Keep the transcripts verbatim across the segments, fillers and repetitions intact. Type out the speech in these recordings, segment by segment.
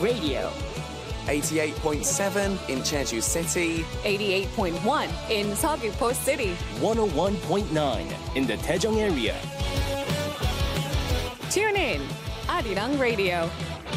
Radio. eighty-eight point seven in Jeju City. eighty-eight point one in Seogwipo City. one oh one point nine in the Daejeong area. Tune in, Arirang Radio.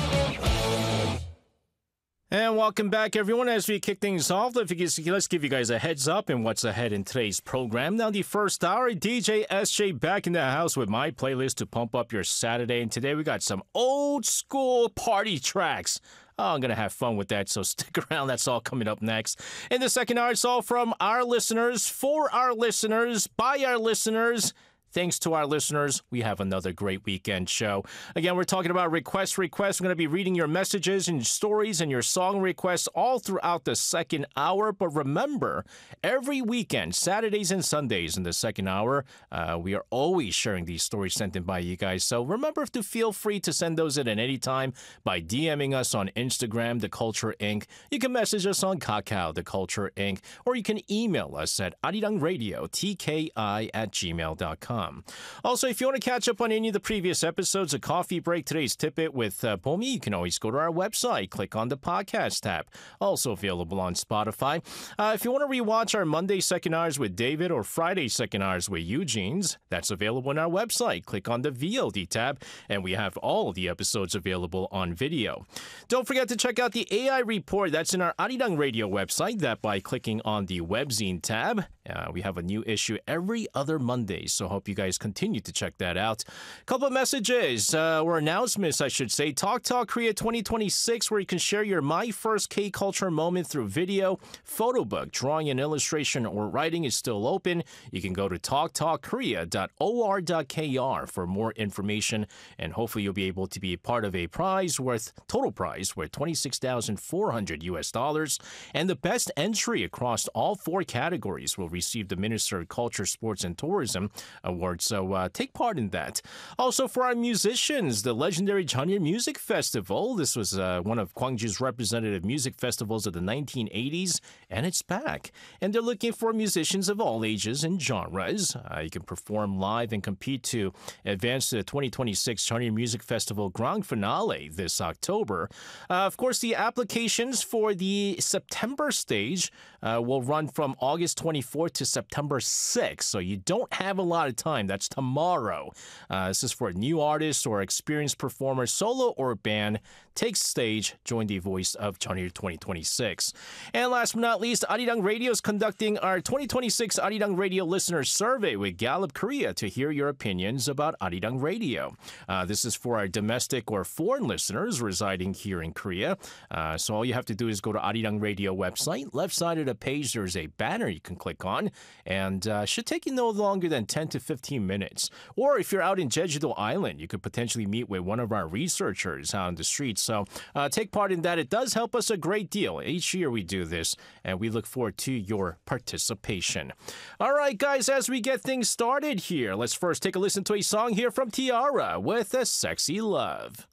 And welcome back, everyone. As we kick things off, let's give you guys a heads up in what's ahead in today's program. Now, the first hour, D J S J back in the house with my playlist to pump up your Saturday. And today we got some old school party tracks. Oh, I'm going to have fun with that, so stick around. That's all coming up next. In the second hour, it's all from our listeners, for our listeners, by our listeners. Thanks to our listeners, we have another great weekend show. Again, we're talking about request requests. We're going to be reading your messages and stories and your song requests all throughout the second hour. But remember, every weekend, Saturdays and Sundays in the second hour, uh, we are always sharing these stories sent in by you guys. So remember to feel free to send those in at any time by DMing us on Instagram, The Culture Incorporated. You can message us on Kakao, The Culture Incorporated. Or you can email us at arirangradio, T K I at gmail dot com. Also, if you want to catch up on any of the previous episodes of Coffee Break, today's Tip-It with uh, Bomi, you can always go to our website, click on the podcast tab. Also available on Spotify. Uh, if you want to rewatch our Monday second hours with David or Friday second hours with Eugene's, that's available on our website. Click on the V O D tab, and we have all of the episodes available on video. Don't forget to check out the A I report. That's in our Arirang Radio website. That by clicking on the webzine tab. Uh, we have a new issue every other Monday, so hope you guys continue to check that out. Couple of messages, uh, or announcements, I should say. Talk Talk Korea twenty twenty-six, where you can share your My First K-Culture moment through video, photo book, drawing and illustration, or writing is still open. You can go to talk talk korea dot o r dot k r for more information, and hopefully you'll be able to be part of a prize worth, total prize worth twenty-six thousand four hundred U S dollars, and the best entry across all four categories will receive the Minister of Culture, Sports, and Tourism Award. So uh, take part in that. Also, for our musicians, the legendary Jeonnil Music Festival. This was uh, one of Gwangju's representative music festivals of the nineteen eighties, and it's back. And they're looking for musicians of all ages and genres. Uh, you can perform live and compete to advance to the twenty twenty-six Jeonnil Music Festival Grand Finale this October. Uh, of course, the applications for the September stage uh, will run from August twenty-fourth to September sixth, so you don't have a lot of time. That's tomorrow. Uh, this is for new artists or experienced performers, solo or band. Take stage, join the voice of Jeonnil twenty twenty-six. And last but not least, Arirang Radio is conducting our twenty twenty-six Arirang Radio Listener Survey with Gallup Korea to hear your opinions about Arirang Radio. Uh, this is for our domestic or foreign listeners residing here in Korea. Uh, so all you have to do is go to Arirang Radio website. Left side of the page, there's a banner you can click on, and uh, should take you no longer than ten to fifteen minutes. Or if you're out in Jeju-do Island, you could potentially meet with one of our researchers out on the streets. So uh, take part in that. It does help us a great deal. Each year we do this, and we look forward to your participation. All right, guys, as we get things started here, let's first take a listen to a song here from Tiara with A Sexy Love.